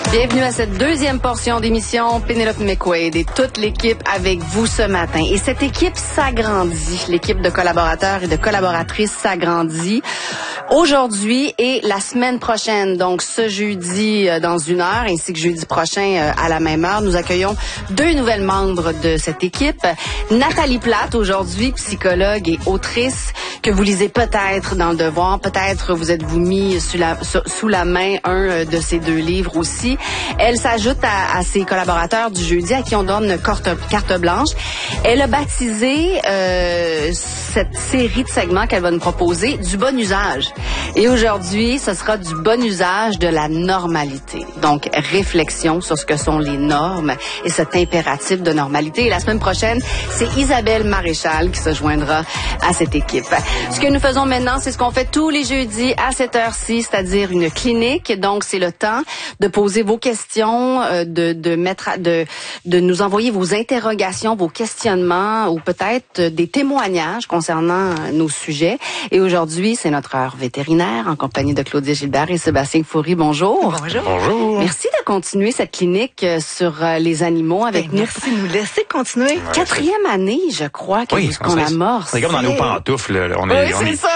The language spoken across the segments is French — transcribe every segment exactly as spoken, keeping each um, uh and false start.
Bienvenue à cette deuxième portion d'émission. Pénélope McQuaid et toute l'équipe avec vous ce matin. Et cette équipe s'agrandit. L'équipe de collaborateurs et de collaboratrices s'agrandit aujourd'hui et la semaine prochaine. Donc ce jeudi euh, dans une heure ainsi que jeudi prochain euh, à la même heure, nous accueillons deux nouvelles membres de cette équipe. Nathalie Plate aujourd'hui, psychologue et autrice que vous lisez peut-être dans Le Devoir. Peut-être vous êtes-vous mis sous la, sous la main un de ces deux livres aussi. Elle s'ajoute à, à ses collaborateurs du jeudi à qui on donne une carte, carte blanche. Elle a baptisé euh, cette série de segments qu'elle va nous proposer du bon usage. Et aujourd'hui, ce sera du bon usage de la normalité. Donc, réflexion sur ce que sont les normes et cet impératif de normalité. Et la semaine prochaine, c'est Isabelle Maréchal qui se joindra à cette équipe. Ce que nous faisons maintenant, c'est ce qu'on fait tous les jeudis à cette heure-ci, c'est-à-dire une clinique. Donc, c'est le temps de poser vos questions, euh, de, de mettre, de, de nous envoyer vos interrogations, vos questionnements ou peut-être des témoignages concernant nos sujets. Et aujourd'hui, c'est notre heure vétérinaire en compagnie de Claudia Gilbert et Sébastien Fourie. Bonjour. Bonjour. Bonjour. Merci de continuer cette clinique sur les animaux avec ben, nous. Merci de nous laisser continuer. Ouais, Quatrième c'est... année, je crois, que oui, qu'on amorce. C'est comme dans nos pantoufles. Là. On est, oui, on c'est est... ça.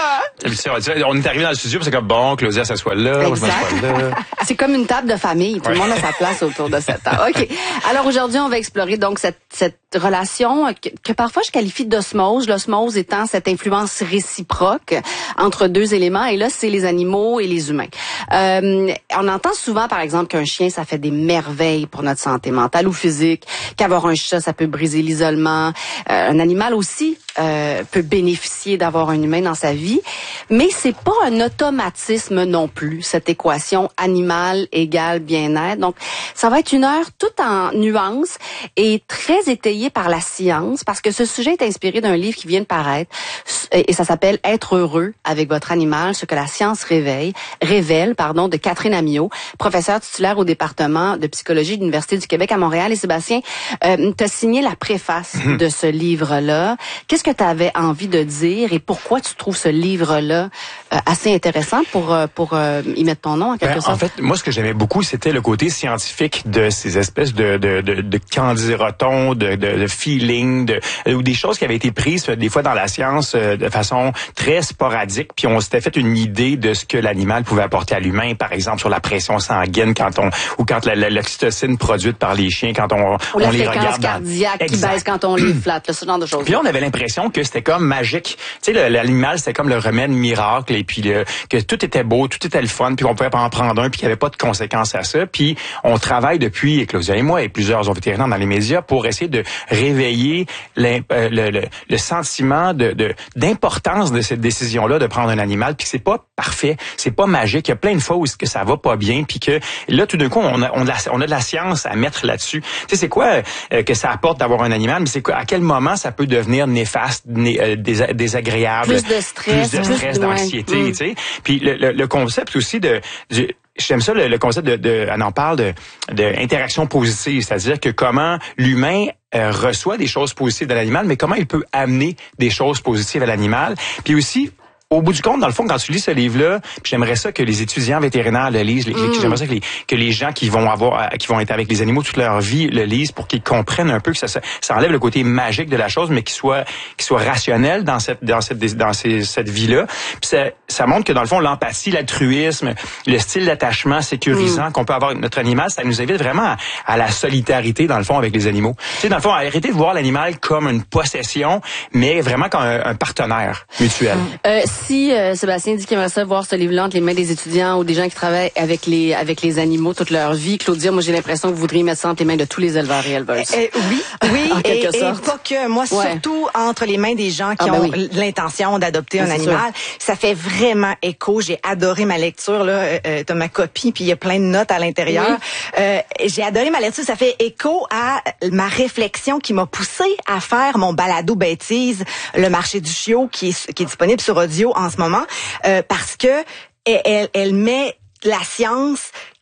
On est arrivé dans le studio, c'est comme bon, Claudia s'assoit là, exact. je m'assois là. C'est comme une table de famille. Tout ouais. le monde a sa place autour de cette table. OK. Alors aujourd'hui, on va explorer donc cette, cette relation que, que parfois je qualifie d'osmose. L'osmose étant cette influence réciproque entre deux éléments. Et là, c'est les animaux et les humains. Euh, on entend souvent, par exemple, qu'un chien, ça fait des merveilles pour notre santé mentale ou physique. Qu'avoir un chat, ça peut briser l'isolement. Euh, un animal aussi euh, peut bénéficier d'avoir un humain dans sa vie. Mais c'est pas un automatisme non plus, cette équation animal égale bien-être. Donc, ça va être une heure toute en nuances et très étayée par la science, parce que ce sujet est inspiré d'un livre qui vient de paraître et ça s'appelle « Être heureux avec votre animal, ce que la science réveille, révèle pardon, de Catherine Amiot, professeure titulaire au département de psychologie de l'Université du Québec à Montréal. Et Sébastien, euh, tu as signé la préface mmh. de ce livre-là. Qu'est-ce que tu avais envie de dire et pourquoi tu trouves ce livre-là euh, assez intéressant pour, euh, pour euh, y mettre ton nom en quelque ben, sorte? En fait, moi, ce que j'aimais beaucoup, c'était le côté scientifique de ces espèces de, de, de, de candirotons, de, de, de feeling, de, ou des choses qui avaient été prises des fois dans la science euh, de façon très sporadique, puis on s'était fait une idée de ce que l'animal pouvait apporter à l'humain, par exemple sur la pression sanguine quand on ou quand la, la, l'oxytocine produite par les chiens quand on, ou on les regarde. Dans... cardiaque qui baisse quand on les flatte, là, ce genre de choses. Puis là, on avait l'impression que c'était comme magique. Tu sais, l'animal, c'était comme le remède miracle, et puis le, que tout était beau, tout était le fun, puis on pouvait pas en prendre un, puis qu'il n'y avait pas de conséquences à ça. Puis on travaille depuis, Claudia et moi, et plusieurs autres vétérinaires dans les médias, pour essayer de réveiller le, le, le, le sentiment de, de d'importance de cette décision-là de prendre un animal, puis que c'est pas parfait, c'est pas magique. Il y a plein de fois où que ça va pas bien, puis que là, tout d'un coup, on a, on a, on a de la science à mettre là-dessus. Tu sais, c'est quoi euh, que ça apporte d'avoir un animal, mais c'est quoi, à quel moment ça peut devenir néfaste, né, euh, dés, désagréable, plus de stress, plus de stress, plus d'anxiété, ouais. tu sais. Puis le, le, le concept aussi de, de j'aime ça, le, le concept de, de, on en parle de, de interaction positive, c'est-à-dire que comment l'humain euh, reçoit des choses positives de l'animal, mais comment il peut amener des choses positives à l'animal. Puis aussi, au bout du compte, dans le fond, quand tu lis ce livre-là, puis j'aimerais ça que les étudiants vétérinaires le lisent, les, mm. j'aimerais ça que les, que les gens qui vont avoir, qui vont être avec les animaux toute leur vie le lisent pour qu'ils comprennent un peu que ça, ça, ça enlève le côté magique de la chose, mais qu'ils soient, qu'ils soient rationnels dans cette, dans cette, dans ces, cette vie-là. Puis ça, ça montre que dans le fond, l'empathie, l'altruisme, le style d'attachement sécurisant mm. qu'on peut avoir avec notre animal, ça nous invite vraiment à, à la solidarité dans le fond avec les animaux. Tu sais, dans le fond, arrêter de voir l'animal comme une possession, mais vraiment comme un, un partenaire mutuel. Euh, Si euh, Sébastien dit qu'il aimerait ça voir ce livre-là entre les mains des étudiants ou des gens qui travaillent avec les avec les animaux toute leur vie, Claudia, moi j'ai l'impression que vous voudriez mettre ça entre les mains de tous les éleveurs et éleveuses. Euh, oui, oui, en et, quelque et sorte. pas que. Moi, ouais. surtout entre les mains des gens qui ah, ben ont oui. l'intention d'adopter ben, un animal. Sûr. Ça fait vraiment écho. J'ai adoré ma lecture. Là, euh, t'as ma copie, puis il y a plein de notes à l'intérieur. Oui. Euh, j'ai adoré ma lecture. Ça fait écho à ma réflexion qui m'a poussée à faire mon balado bêtise, le marché du chiot, qui est, qui est disponible sur audio en ce moment. Euh, parce que elle, elle met la science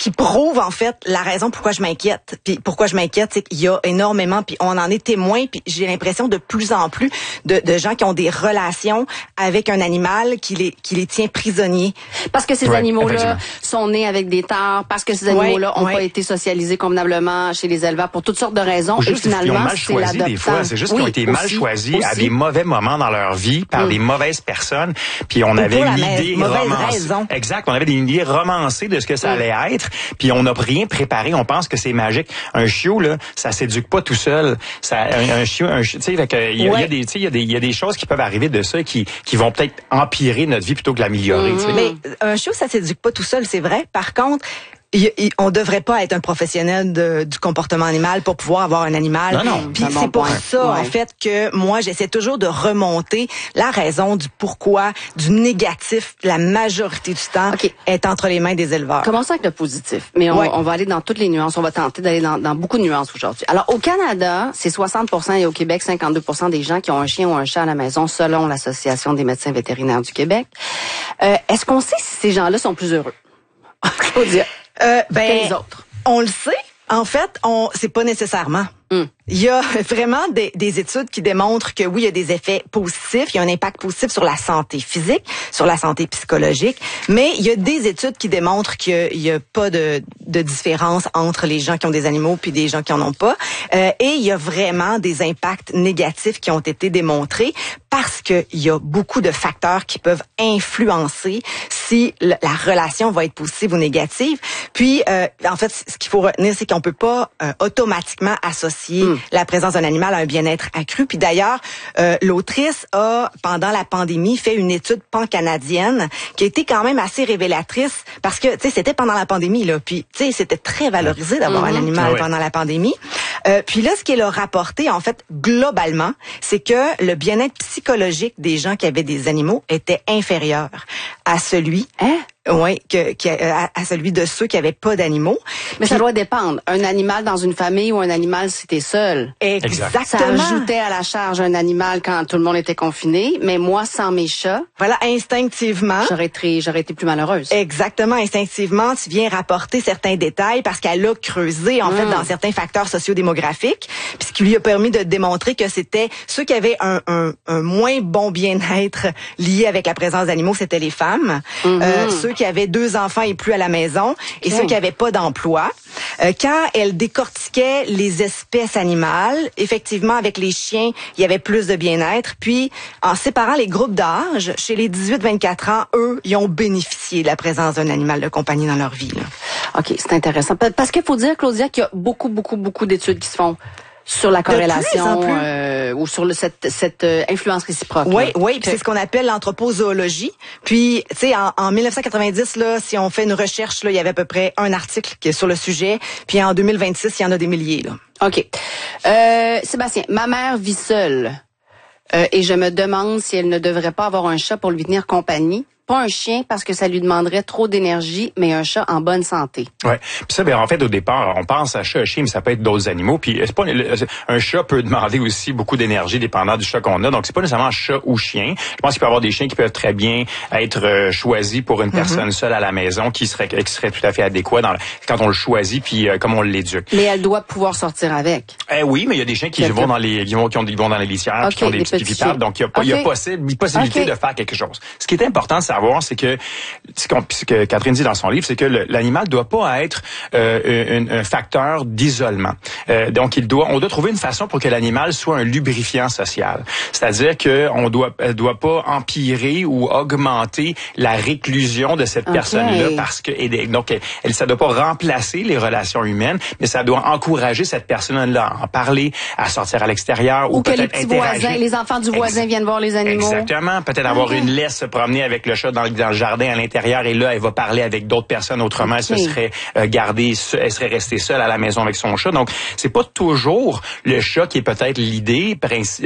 qui prouve en fait la raison pourquoi je m'inquiète. Puis pourquoi je m'inquiète, c'est qu'il y a énormément, puis on en est témoin, puis j'ai l'impression de plus en plus de, de gens qui ont des relations avec un animal qui les qui les tient prisonniers. Parce que ces ouais, animaux-là sont nés avec des tares, parce que ces animaux-là ont ouais. pas été socialisés convenablement chez les éleveurs pour toutes sortes de raisons. Juste et finalement, ils ont mal c'est choisi des fois. C'est juste oui, qu'ils ont été aussi, mal choisis aussi. à des mauvais moments dans leur vie par mm. des mauvaises personnes. Puis on Ou avait une la idée romancée. Exact. On avait une idée romancée de ce que ça mm. allait être. Puis on n'a rien préparé. On pense que c'est magique. Un chiot là, ça s'éduque pas tout seul. Ça, un, un chiot, un, tu sais, il y a, ouais. il y a des, tu sais, il y a des, il y a des choses qui peuvent arriver de ça qui, qui vont peut-être empirer notre vie plutôt que l'améliorer. Mm. Tu sais. Mais un chiot, ça s'éduque pas tout seul, c'est vrai. Par contre, Il, il, on devrait pas être un professionnel de, du comportement animal pour pouvoir avoir un animal. Non, non. Puis c'est bon pour point. ça, ouais. en fait, que moi, j'essaie toujours de remonter la raison du pourquoi, du négatif, la majorité du temps, okay. est entre les mains des éleveurs. Commençons avec le positif. Mais on, ouais. on va aller dans toutes les nuances. On va tenter d'aller dans, dans beaucoup de nuances aujourd'hui. Alors, au Canada, c'est soixante pour cent et au Québec, cinquante-deux pour cent des gens qui ont un chien ou un chat à la maison, selon l'Association des médecins vétérinaires du Québec. Euh, est-ce qu'on sait si ces gens-là sont plus heureux? Faut dire. Euh, ben, que les autres. On le sait. En fait, on c'est pas nécessairement. Mm. Il y a vraiment des, des études qui démontrent que oui, il y a des effets positifs, il y a un impact positif sur la santé physique, sur la santé psychologique, mais il y a des études qui démontrent qu'il n'y a pas de, de différence entre les gens qui ont des animaux puis des gens qui en ont pas. Euh, et il y a vraiment des impacts négatifs qui ont été démontrés parce qu'il y a beaucoup de facteurs qui peuvent influencer si la, la relation va être positive ou négative. Puis, euh, en fait, ce qu'il faut retenir, c'est qu'on peut pas euh, automatiquement associer mm. la présence d'un animal à un bien-être accru. Puis d'ailleurs, euh, l'autrice a, pendant la pandémie, fait une étude pan-canadienne qui a été quand même assez révélatrice parce que, tu sais, c'était pendant la pandémie, là. Puis, tu sais, c'était très valorisé d'avoir mm-hmm. un animal ah ouais. pendant la pandémie. Euh, puis là, ce qu'elle a rapporté, en fait, globalement, c'est que le bien-être psychologique des gens qui avaient des animaux était inférieur à celui hein? Oui, que, que à, à celui de ceux qui avaient pas d'animaux. Mais Puis, ça doit dépendre. Un animal dans une famille ou un animal si t'es seul. Exactement. Ça ajoutait à la charge un animal quand tout le monde était confiné. Mais moi, sans mes chats, voilà, instinctivement, j'aurais été, j'aurais été plus malheureuse. Exactement, instinctivement, tu viens rapporter certains détails parce qu'elle a creusé en mmh. fait dans certains facteurs sociodémographiques, puis ce qui lui a permis de démontrer que c'était ceux qui avaient un, un, un moins bon bien-être lié avec la présence d'animaux, c'était les femmes. Mmh. Euh, ceux qui avaient deux enfants et plus à la maison et okay. ceux qui avaient pas d'emploi. Euh, quand elle décortiquait les espèces animales, effectivement, avec les chiens, il y avait plus de bien-être. Puis, en séparant les groupes d'âge, chez les dix-huit à vingt-quatre ans, eux, ils ont bénéficié de la présence d'un animal de compagnie dans leur vie. Là. OK, c'est intéressant. Parce qu'il faut dire, Claudia, qu'il y a beaucoup, beaucoup, beaucoup d'études qui se font sur la corrélation plus plus. Euh, ou sur le, cette, cette euh, influence réciproque. Oui, oui, puis c'est ce qu'on appelle l'anthropozoologie. Puis, tu sais, en, en dix-neuf cent quatre-vingt-dix, là, si on fait une recherche, là, il y avait à peu près un article qui est sur le sujet. Puis en deux mille vingt-six, il y en a des milliers. Là. OK. Euh, Sébastien, ma mère vit seule euh, et je me demande si elle ne devrait pas avoir un chat pour lui tenir compagnie. Pas un chien parce que ça lui demanderait trop d'énergie, mais un chat en bonne santé. Ouais. Puis ça, ben en fait, au départ, on pense à chat, à chien, mais ça peut être d'autres animaux. Puis c'est pas un chat peut demander aussi beaucoup d'énergie, dépendant du chat qu'on a. Donc c'est pas nécessairement chat ou chien. Je pense qu'il peut y avoir des chiens qui peuvent très bien être euh, choisis pour une mm-hmm. personne seule à la maison, qui serait qui serait tout à fait adéquat dans le, quand on le choisit, puis euh, comme on l'éduque. Mais elle doit pouvoir sortir avec. Eh oui, mais il y a des chiens qui vont dans les qui vont qui ont qui vont dans les litières, okay, qui ont des, des petites vipables. Donc il y a okay. il y a possible, possibilité okay. de faire quelque chose. Ce qui est important de savoir, c'est que ce que Catherine dit dans son livre, c'est que le, l'animal doit pas être euh, un, un facteur d'isolement. Euh, donc, il doit, on doit trouver une façon pour que l'animal soit un lubrifiant social. C'est-à-dire que on doit, elle doit pas empirer ou augmenter la réclusion de cette okay. personne-là parce que, et donc, elle, elle, ça doit pas remplacer les relations humaines, mais ça doit encourager cette personne-là à en parler, à sortir à l'extérieur ou, ou que peut-être les petits interagir. voisins, les enfants du voisin Ex- viennent voir les animaux. Exactement. Peut-être avoir okay. une laisse, se promener avec le chat dans, dans le jardin à l'intérieur et là, elle va parler avec d'autres personnes. Autrement, okay. elle se serait euh, gardée, elle serait restée seule à la maison avec son chat. Donc, c'est pas toujours le chat qui est peut-être l'idée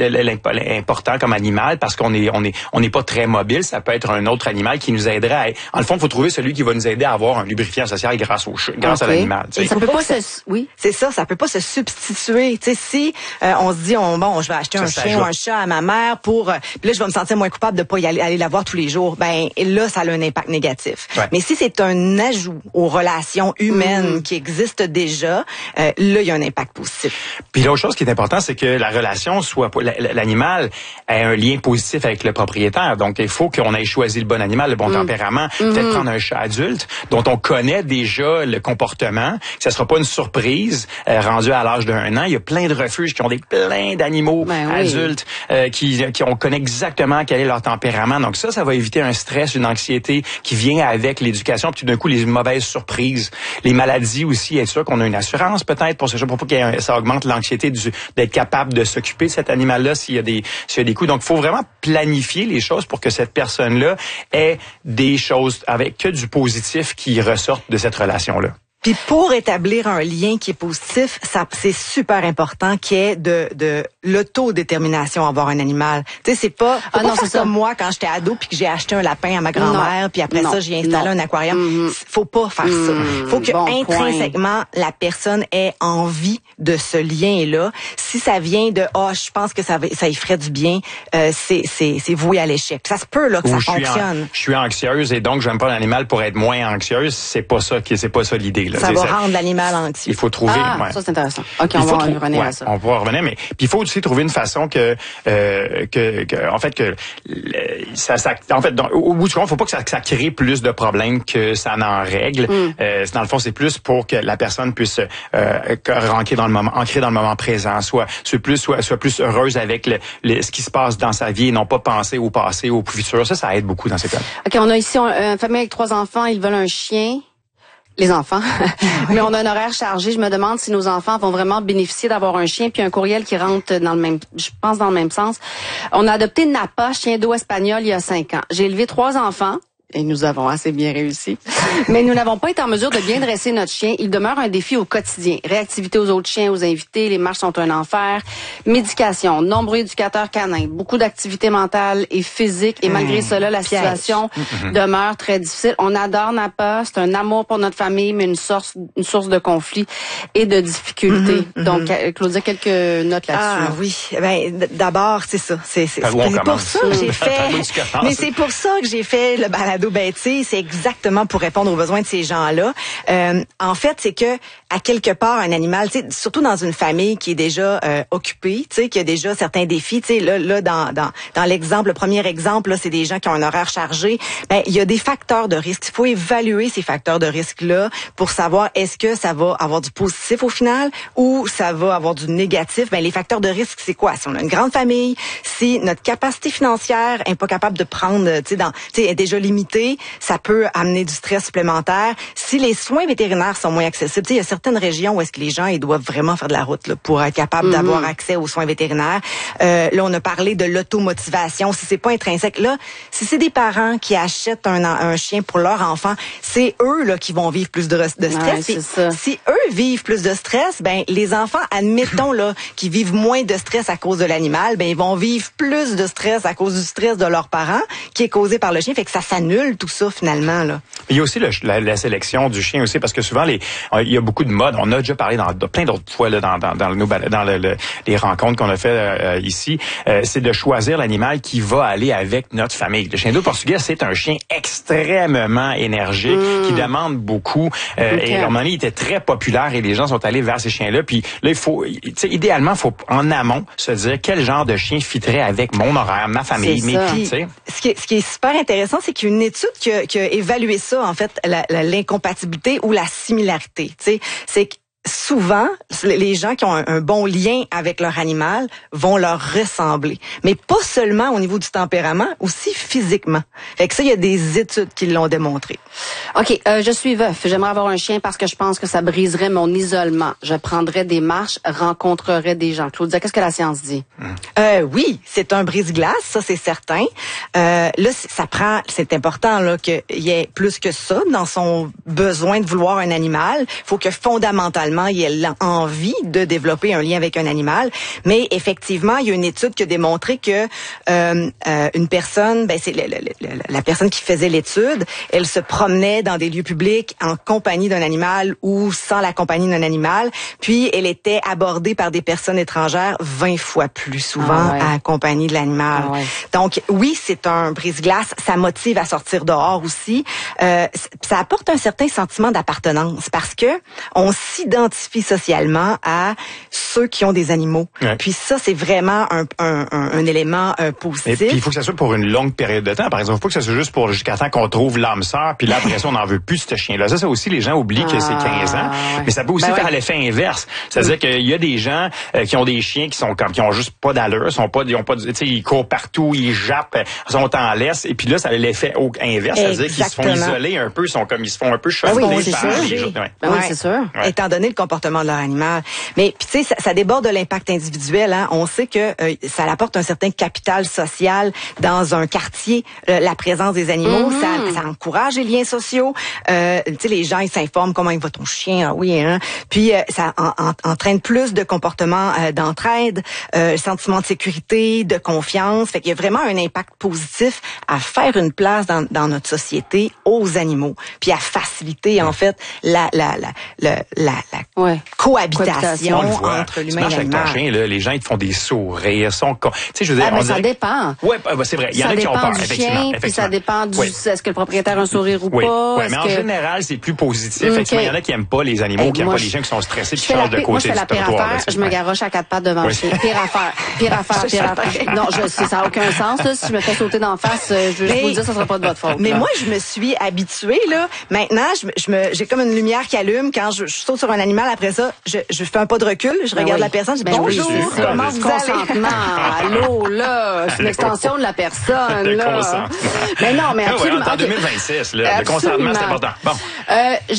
important comme animal parce qu'on est, on est, on n'est pas très mobile. Ça peut être un autre animal qui nous aiderait. À, en le fond, il faut trouver celui qui va nous aider à avoir un lubrifiant social grâce au chat, grâce okay. à l'animal. Et ça peut pas se, oui, c'est ça, ça peut pas se substituer. Tu sais, si euh, on se dit, on, bon, je vais acheter ça, un chien ou un chat à ma mère pour, euh, puis là, je vais me sentir moins coupable de pas y aller, aller la voir tous les jours. Ben, ben là, ça a un impact négatif. Ouais. Mais si c'est un ajout aux relations humaines mmh. qui existent déjà, euh, là, il y a un impact positif. Puis l'autre chose qui est important, c'est que la relation soit, l'animal ait un lien positif avec le propriétaire. Donc, il faut qu'on ait choisi le bon animal, le bon mmh. tempérament. Mmh. Peut-être prendre un chat adulte dont on connaît déjà le comportement, que ça sera pas une surprise euh, rendue à l'âge d'un an. Il y a plein de refuges qui ont des plein d'animaux ben adultes oui. euh, qui, qui on connaît exactement quel est leur tempérament. Donc ça, ça va éviter un stress, une anxiété qui vient avec l'éducation. Puis tout d'un coup, les mauvaises surprises, les maladies aussi. Être sûr qu'on a une assurance peut-être pour ce genre, pour pas que ça augmente l'anxiété du, d'être capable de s'occuper de cet animal-là s'il y a des s'il y a des coups. Donc, il faut vraiment planifier les choses pour que cette personne-là ait des choses avec que du positif qui ressortent de cette relation-là. Puis pour établir un lien qui est positif, ça c'est super important qu'il y ait de de l'autodétermination à avoir un animal. Tu sais, c'est pas, ah non, c'est comme moi quand j'étais ado puis que j'ai acheté un lapin à ma grand-mère puis après non, ça j'ai installé non. un aquarium. Mm-hmm. Faut pas faire mm-hmm. ça. Faut que bon intrinsèquement point. La personne ait envie de ce lien-là. Si ça vient de ah, oh, je pense que ça ça y ferait du bien, euh, c'est c'est c'est voué à l'échec. Ça se peut là que Ou ça je fonctionne. Suis en, je suis anxieuse et donc j'aime pas l'animal pour être moins anxieuse. C'est pas ça qui c'est pas ça l'idée. Là. Ça va ça, rendre l'animal anxieux. Il faut trouver. Ah, ouais. ça c'est intéressant. Ok, on va trou- revenir ouais, à ça. On va revenir, mais puis il faut aussi trouver une façon que, euh, que, que en fait que le, ça, ça, en fait, dans, au bout du compte, faut pas que ça, que ça crée plus de problèmes que ça n'en règle. Mm. Euh, dans le fond, c'est plus pour que la personne puisse euh, rentrer dans le moment, ancrer dans le moment présent, soit, soit plus, soit, soit plus heureuse avec le, le, ce qui se passe dans sa vie et non pas penser au passé, au futur. Ça, ça aide beaucoup dans ces cas. Ok, on a ici une famille avec trois enfants. Ils veulent un chien. Les enfants. Mais on a un horaire chargé. Je me demande si nos enfants vont vraiment bénéficier d'avoir un chien. Puis un courriel qui rentre dans le même, je pense dans le même sens. On a adopté Napa, chien d'eau espagnol, il y a cinq ans. J'ai élevé trois enfants. Et nous avons assez bien réussi. Mais nous n'avons pas été en mesure de bien dresser notre chien. Il demeure un défi au quotidien. Réactivité aux autres chiens, aux invités. Les marches sont un enfer. Médication, nombreux éducateurs canins. Beaucoup d'activités mentales et physiques. Et malgré mmh, cela, la piège. situation mmh. demeure très difficile. On adore Napa. C'est un amour pour notre famille, mais une source, une source de conflit et de difficultés. Mmh, Donc, mmh. Claudia, quelques notes là-dessus. Ah oui. Ben, d'abord, c'est ça. C'est, c'est, c'est, c'est pour ça que j'ai fait. Mais c'est pour ça que j'ai fait le balado. Ben, tu sais, c'est exactement pour répondre aux besoins de ces gens-là. Euh, en fait, c'est que à quelque part un animal, tu sais, surtout dans une famille qui est déjà euh, occupée, tu sais, qui a déjà certains défis. Tu sais, là, là, dans dans dans l'exemple, le premier exemple, là, c'est des gens qui ont un horaire chargé. Ben, il y a des facteurs de risque. Il faut évaluer ces facteurs de risque-là pour savoir est-ce que ça va avoir du positif au final ou ça va avoir du négatif. Ben, les facteurs de risque, c'est quoi? Si on a une grande famille, si notre capacité financière est pas capable de prendre, tu sais, dans, tu sais, est déjà limitée. Ça peut amener du stress supplémentaire. Si les soins vétérinaires sont moins accessibles, tu sais, il y a certaines régions où est-ce que les gens ils doivent vraiment faire de la route là, pour être capables mm-hmm. d'avoir accès aux soins vétérinaires. Euh, là, on a parlé de l'automotivation. Si c'est pas intrinsèque, là, si c'est des parents qui achètent un, un chien pour leur enfant, c'est eux là qui vont vivre plus de, de stress. Ouais, c'est ça. Si eux vivent plus de stress, ben les enfants, admettons là, qui vivent moins de stress à cause de l'animal, ben ils vont vivre plus de stress à cause du stress de leurs parents qui est causé par le chien. Fait que ça s'annule tout ça finalement là. Il y a aussi le, la, la sélection du chien aussi parce que souvent les il y a beaucoup de modes. On a déjà parlé dans, dans plein d'autres fois là dans dans dans, nos, dans le, le, les rencontres qu'on a fait euh, ici, euh, c'est de choisir l'animal qui va aller avec notre famille. Le chien d'eau portugais, c'est un chien extrêmement énergique mmh. qui demande beaucoup euh, okay. et à un moment donné, il était très populaire et les gens sont allés vers ces chiens-là. Puis là, il faut tu sais idéalement, il faut en amont se dire quel genre de chien fitterait avec mon horaire, ma famille, mes tu sais. Ce qui est, ce qui est super intéressant, c'est qu'il y a une étude qui a, qui a évalué ça, en fait, la, la, l'incompatibilité ou la similarité. Tu sais, c'est que souvent, les gens qui ont un, un bon lien avec leur animal vont leur ressembler. Mais pas seulement au niveau du tempérament, aussi physiquement. Fait que ça, il y a des études qui l'ont démontré. OK, euh, je suis veuf. J'aimerais avoir un chien parce que je pense que ça briserait mon isolement. Je prendrais des marches, rencontrerais des gens. Claudia, qu'est-ce que la science dit? Euh, oui, c'est un brise-glace, ça c'est certain. Euh, là, ça prend, c'est important là qu'il y ait plus que ça dans son besoin de vouloir un animal. Il faut que fondamentalement éventuellement il a envie de développer un lien avec un animal. Mais effectivement, il y a une étude qui a démontré que euh, euh, une personne, ben c'est le, le, le, la personne qui faisait l'étude, elle se promenait dans des lieux publics en compagnie d'un animal ou sans la compagnie d'un animal, puis elle était abordée par des personnes étrangères vingt fois plus souvent ah ouais. à compagnie de l'animal. Ah ouais. Donc oui, c'est un brise-glace, ça motive à sortir dehors aussi. Euh, ça apporte un certain sentiment d'appartenance parce que on s'identifie socialement à ceux qui ont des animaux. Ouais. Puis ça, c'est vraiment un, un, un, un élément euh, positif. Et puis il faut que ça soit pour une longue période de temps. Par exemple, il faut que ça soit juste pour jusqu'à temps qu'on trouve l'âme sœur, puis là après ça, on n'en veut plus ce chien-là. Ça, ça aussi, les gens oublient ah, que c'est quinze ans, ouais. mais ça peut aussi ben faire ouais. l'effet inverse. C'est-à-dire mmh. qu'il y a des gens euh, qui ont des chiens qui sont comme qui ont juste pas d'allure, sont pas, ils ont pas, tu sais, ils courent partout, ils jappent, ils sont en laisse, et puis là, ça a l'effet inverse, c'est-à-dire qu'ils se font isoler un peu, ils sont comme ils se font un peu chauffer ben oui, par les autres. Ouais. Ben oui, c'est sûr. Ouais. Étant donné le comportement de leur animal. Mais puis tu sais, ça, ça déborde de l'impact individuel. Hein. On sait que euh, ça apporte un certain capital social dans un quartier, euh, la présence des animaux, mm-hmm. ça, ça encourage les liens sociaux. Euh, tu sais, les gens ils s'informent comment il va ton chien, ah oui, hein. Puis euh, ça en, en, entraîne plus de comportements euh, d'entraide, euh, sentiment de sécurité, de confiance. Fait qu'il y a vraiment un impact positif à faire une place dans, dans notre société aux animaux, puis à faciliter en fait la la la la, la, la ouais. cohabitation entre l'humain et l'animal. Chien, là, les gens ils te font des sourires, sont tu sais je veux dire ah, on mais dirait... ça dépend. Ouais, bah, c'est vrai, il y en a qui ont peur effectivement, puis ça dépend du oui. est-ce que le propriétaire a un sourire ou oui. pas. Oui, mais en que... général, c'est plus positif. Okay. Effectivement, il y en a qui aiment pas les animaux, hey, qui aiment pas les gens qui sont stressés, qui changent de côté. Moi, je fais la pire affaire, je me garoche à quatre pattes devant le chien. Pire affaire, pire affaire, pire affaire. Non, je, ça n'a aucun sens. Là. Si je me fais sauter d'en face, je vais vous dire, ça sera pas de votre faute. Mais là. Moi, je me suis habituée là. Maintenant, je, je me, j'ai comme une lumière qui allume quand je, je saute sur un animal. Après ça, je, je fais un pas de recul, je ben regarde oui. la personne, je dis ben bonjour, oui, comment vous consentement. Allô, là, c'est une extension de la personne là. Mais non, mais absolument. En deux mille vingt-six, là, le consentement, c'est important. Bon.